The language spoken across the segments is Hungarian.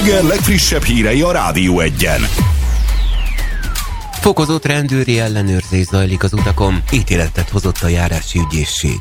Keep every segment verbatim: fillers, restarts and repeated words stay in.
reggel legfrissebb hírei a Rádió Egyen. Fokozott rendőri ellenőrzés zajlik az utakon, ítéletet hozott a járási ügyészség.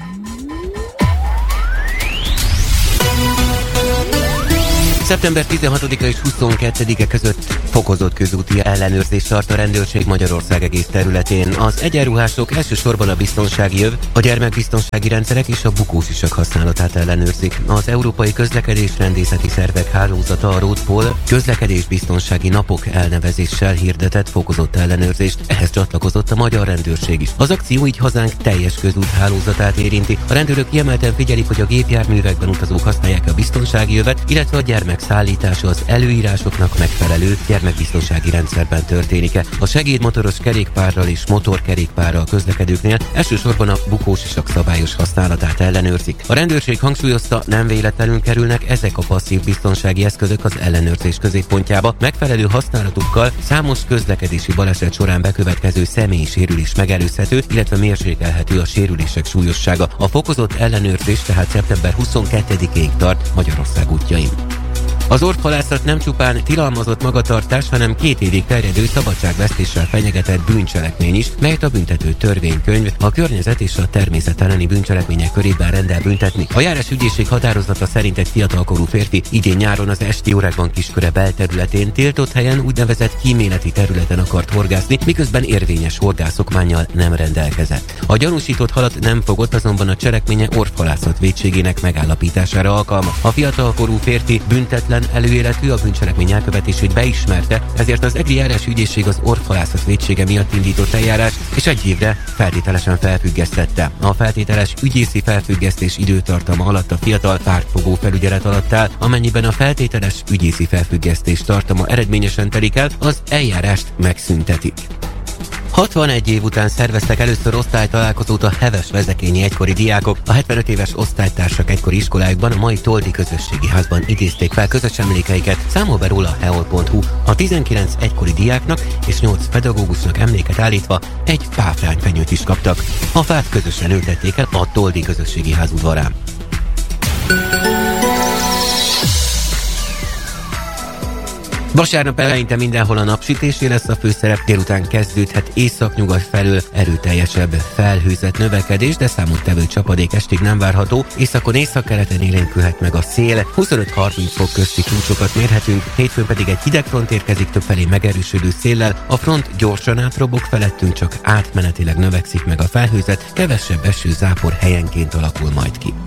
szeptember tizenhatodika és huszonkettedike között fokozott közúti ellenőrzést tart a rendőrség Magyarország egész területén. Az egyenruhások elsősorban a biztonsági öv, a gyermekbiztonsági rendszerek és a bukósisak használatát ellenőrzik. Az Európai Közlekedésrendészeti Szervek Hálózata, a Roadpol közlekedésbiztonsági napok elnevezéssel hirdetett fokozott ellenőrzést, ehhez csatlakozott a magyar rendőrség is. Az akció így hazánk teljes közúthálózatát érinti. A rendőrök kiemelten figyelik, hogy a gépjárművekben utazók használják a biztonsági övet, illetve a gyermek szállítása az előírásoknak megfelelő gyermekbiztonsági rendszerben történik-e. A segédmotoros kerékpárral és motorkerékpárral közlekedőknél elsősorban a bukósisak szabályos használatát ellenőrzik. A rendőrség hangsúlyozta, nem véletlenül kerülnek ezek a passzív biztonsági eszközök az ellenőrzés középpontjába. Megfelelő használatukkal számos közlekedési baleset során bekövetkező személyi sérülés megelőzhető, illetve mérsékelhető a sérülések súlyossága. A fokozott ellenőrzés tehát szeptember huszonkettedikéig tart Magyarország útjain. Az orvhalászat nem csupán tilalmazott magatartás, hanem két évig terjedő szabadságvesztéssel fenyegetett bűncselekmény is, melyet a büntető törvénykönyv a környezet és a természet elleni bűncselekmények körében rendel büntetni. A járás ügyészség határozata szerint egy fiatalkorú férfi idén nyáron az esti órákban Kisköre belterületén tiltott helyen úgynevezett kíméleti területen akart horgászni, miközben érvényes horgászokmánnyal nem rendelkezett. A gyanúsított halat nem fogott, azonban a cselekménye orvhalászat vétségének megállapítására alkalmas. A fiatalkorú férfi büntetlen előéletű, a bűncselekmény elkövetését beismerte, ezért az egri járás ügyészség az orvhalászat vétsége miatt indított eljárás, és egy évre feltételesen felfüggesztette. A feltételes ügyészi felfüggesztés időtartama alatt a fiatal pártfogó felügyelet alatt áll, amennyiben a feltételes ügyészi felfüggesztés tartama eredményesen telik el, az eljárást megszüntetik. hatvanegy év után szerveztek először osztálytalálkozót a Heves vezekényi egykori diákok. A hetvenöt éves osztálytársak egykori iskolájukban, a mai Toldi közösségi házban idézték fel közös emlékeiket, számol be róla heol pont hu. A tizenkilenc egykori diáknak és nyolc pedagógusnak emléket állítva egy páfrányfenyőt is kaptak. A fát közösen ültették el a Toldi közösségi ház udvarán. Vasárnap eleinte mindenhol a napsütésé lesz a főszerep, délután kezdődhet északnyugat felől erőteljesebb felhőzet növekedés, de számottevő csapadék estig nem várható. Északon északkeleten élénkülhet meg a szél, huszonöt-harminc fok közti csúcsokat mérhetünk, hétfőn pedig egy hideg front érkezik többfelé megerősödő széllel, a front gyorsan átrobog, felettünk csak átmenetileg növekszik meg a felhőzet, kevesebb esőzápor helyenként alakul majd ki.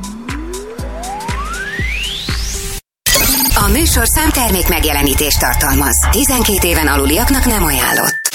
A műsorszám termék megjelenítést tartalmaz. tizenkét éven aluliaknak nem ajánlott.